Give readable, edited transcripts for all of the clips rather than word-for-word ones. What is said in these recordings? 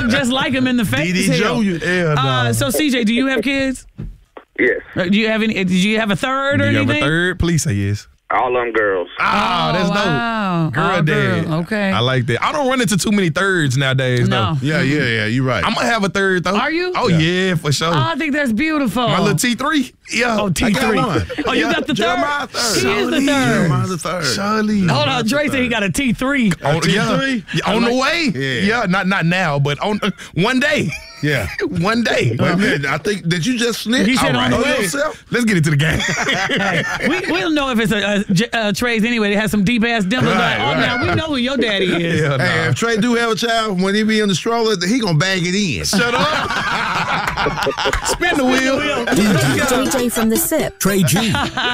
look just like him in the face. D.D. Jr. Yeah, So CJ, do you have kids? Yes. Do you have any? Did you have a third or Do you anything? have a third? Please say yes. All them girls. Oh, that's wow. dope. Girl All dad. girl. Okay. I like that. I don't run into too many thirds nowadays, No. though. Yeah, you're right. I'm going to have a third, though. Are you? Oh, yeah, for sure. Oh, I think that's beautiful. My little T3. Yeah. Oh, T3. I got one. Oh, you got the Jeremiah third? third. He is the third. Jeremiah's the third. Charlie. Hold on, Dre said he got a T3. On, T3? yeah, on the way. Yeah. Not now, but on one day. Yeah. One day. Wait a minute. I think, did you just snitch? He said on the way. yourself? Let's get into the game. We don't know if it's a Trey's anyway. They have some deep ass dimples. Right, Like, right. now we know who your daddy is. Yeah, nah. Hey, if Trey do have a child, when he be in the stroller, he gonna bag it in. Shut up. Spin the wheel. JJ from the SIP. Trey G.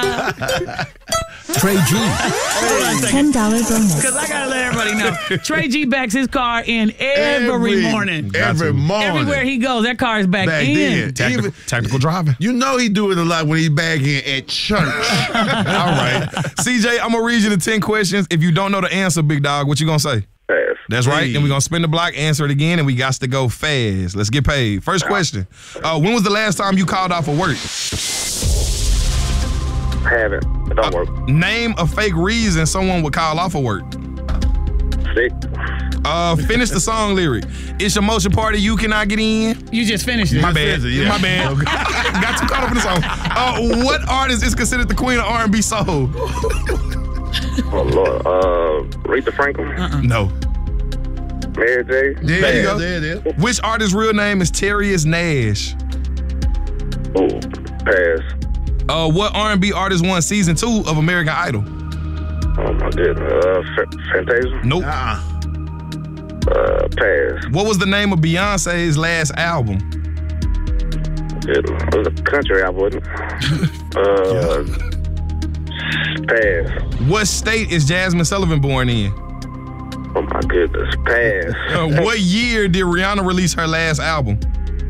Trey G. $10 bonus. Because I got to let everybody know. Trey G backs his car in every morning. Every morning. Everywhere he goes, that car is back Back in. then. Tactical driving. You know he do it a lot when he bagging at church. All right. CJ, I'm going to read you the 10 questions. If you don't know the answer, big dog, what you going to say? Pass. That's right. Then we're going to spin the block, answer it again, and we got to go fast. Let's get paid. First question. When was the last time you called off of work? Haven't. It don't work. Name a fake reason someone would call off of work. Sick. Finish the song lyric. It's your motion party, you cannot get in. You just finished it. My bad. finished it, yeah. My bad. Got too caught up in the song. What artist is considered the queen of R&B soul? Oh, Lord. Aretha Franklin. No. Mary J. Yeah, There you go. There it is. Which artist's real name is Terrius Nash? Oh, pass. What R&B artist won season 2 of American Idol? Oh, my goodness. Fantasia. Nope. Pass. What was the name of Beyonce's last album? It was a country album, wasn't it? Pass. What state is Jasmine Sullivan born in? Oh, my goodness. Pass. What year did Rihanna release her last album?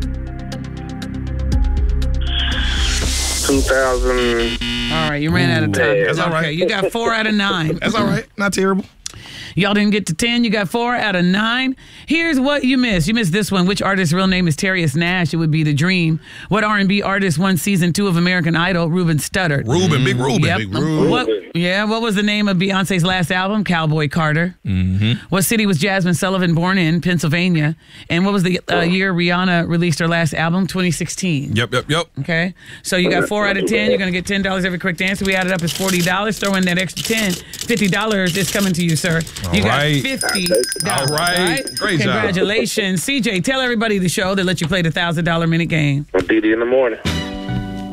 2000. All right, you ran out of time. That's all right. Okay, you got 4 out of 9. That's all right. Not terrible. Y'all didn't get to 10. You got 4 out of 9. Here's what you missed. You missed this one. Which artist's real name is Terrius Nash? It would be The Dream. What R&B artist won season 2 of American Idol? Ruben Studdard. Ruben, Big Ruben. Yep. Big Ruben. What was the name of Beyonce's last album? Cowboy Carter. Mm-hmm. What city was Jasmine Sullivan born in? Pennsylvania. And what was the year Rihanna released her last album? 2016. Yep. Okay, so you got 4 out of 10. You're going to get $10 every quick answer. We added up as $40. Throw in that extra 10. $50 is coming to you, sir. You got right. $50. All right. Great job. Congratulations. CJ, tell everybody the show that let you play the $1,000 minute game. DD in the morning.